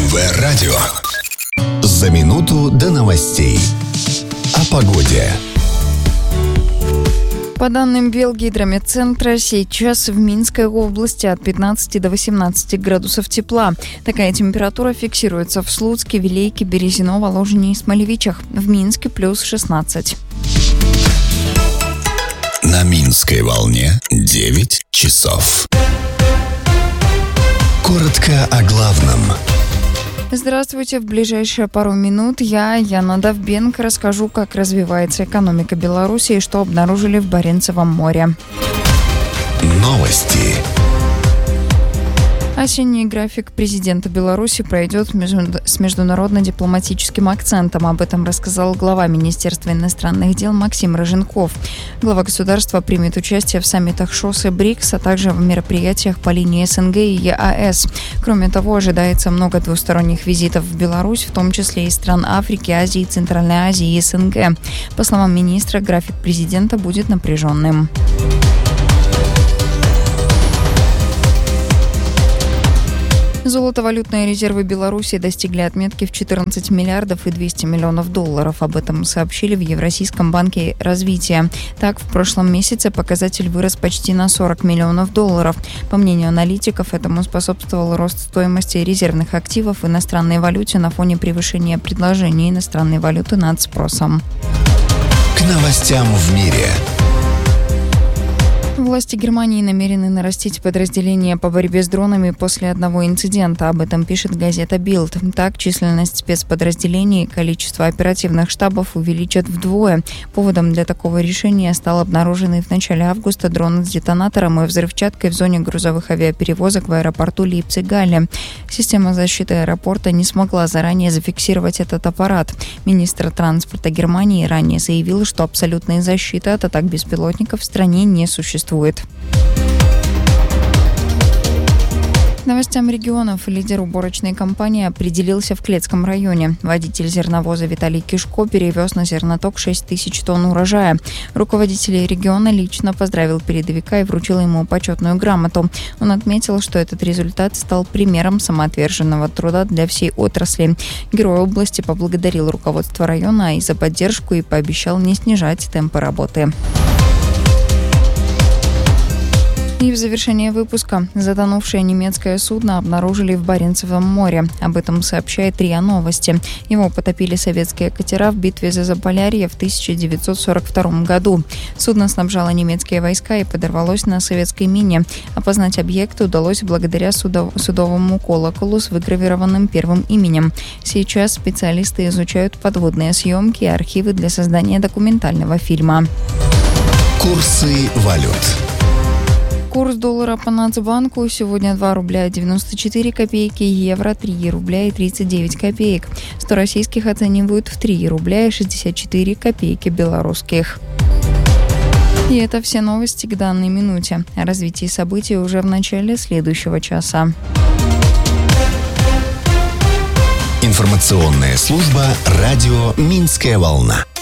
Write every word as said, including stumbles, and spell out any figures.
МВ-радио. За минуту до новостей. О погоде. По данным Белгидромедцентра, сейчас в Минской области от пятнадцати до восемнадцати градусов тепла. Такая температура фиксируется в Слуцке, Вилейке, Березино, Воложине и Смолевичах. В Минске плюс шестнадцать. На Минской волне девять часов. Коротко о главном. Здравствуйте. В ближайшие пару минут я, Яна Довбенко, расскажу, как развивается экономика Беларуси и что обнаружили в Баренцевом море. Новости. Осенний график президента Беларуси пройдет с международно-дипломатическим акцентом. Об этом рассказал глава Министерства иностранных дел Максим Роженков. Глава государства примет участие в саммитах ШОС и БРИКС, а также в мероприятиях по линии СНГ и ЕАЭС. Кроме того, ожидается много двусторонних визитов в Беларусь, в том числе из стран Африки, Азии, Центральной Азии и СНГ. По словам министра, график президента будет напряженным. Золотовалютные резервы Беларуси достигли отметки в четырнадцать миллиардов и двести миллионов долларов. Об этом сообщили в Евразийском банке развития. Так, в прошлом месяце показатель вырос почти на сорок миллионов долларов. По мнению аналитиков, этому способствовал рост стоимости резервных активов в иностранной валюте на фоне превышения предложения иностранной валюты над спросом. К новостям в мире. Власти Германии намерены нарастить подразделения по борьбе с дронами после одного инцидента. Об этом пишет газета Bild. Так, численность спецподразделений и количество оперативных штабов увеличат вдвое. Поводом для такого решения стал обнаруженный в начале августа дрон с детонатором и взрывчаткой в зоне грузовых авиаперевозок в аэропорту Лейпциг-Галле. Система защиты аэропорта не смогла заранее зафиксировать этот аппарат. Министр транспорта Германии ранее заявил, что абсолютной защиты от атак беспилотников в стране не существует. Новостям регионов. Лидер уборочной компании определился в Клецком районе. Водитель зерновоза Виталий Кишко перевез на зерноток шесть тысяч тонн урожая. Руководитель региона лично поздравил передовика и вручил ему почетную грамоту. Он отметил, что этот результат стал примером самоотверженного труда для всей отрасли. Герой области поблагодарил руководство района и за поддержку и пообещал не снижать темпы работы. И в завершение выпуска. Затонувшее немецкое судно обнаружили в Баренцевом море. Об этом сообщает РИА Новости. Его потопили советские катера в битве за Заполярье в тысяча девятьсот сорок втором году. Судно снабжало немецкие войска и подорвалось на советской мине. Опознать объект удалось благодаря судов- судовому колоколу с выгравированным первым именем. Сейчас специалисты изучают подводные съемки и архивы для создания документального фильма. Курсы валют. Курс доллара по Нацбанку сегодня два рубля девяносто четыре копейки, евро три рубля и тридцать девять копеек. сто российских оценивают в три рубля и шестьдесят четыре копейки белорусских. И это все новости к данной минуте. О развитии событий уже в начале следующего часа. Информационная служба «Радио Минская волна».